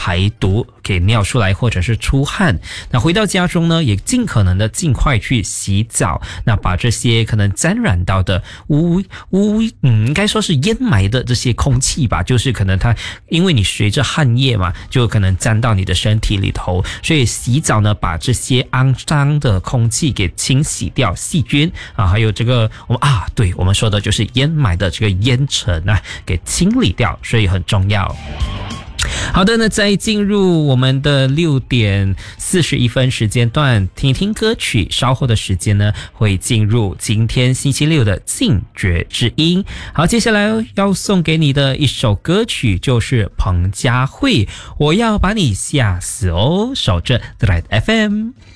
排毒，给尿出来或者是出汗。那回到家中呢，也尽可能的尽快去洗澡，那把这些可能沾染到的应该说是烟霾的这些空气吧，就是可能它因为你随着汗液嘛，就可能沾到你的身体里头，所以洗澡呢，把这些肮脏的空气给清洗掉，细菌啊，还有这个对，我们说的就是烟霾的这个烟尘啊，给清理掉，所以很重要。好的，那再进入我们的6:41时间段，听一听歌曲。稍后的时间呢，会进入今天星期六的禁绝之音。好，接下来要送给你的一首歌曲就是彭佳慧，我要把你吓死哦，守着 The Right FM。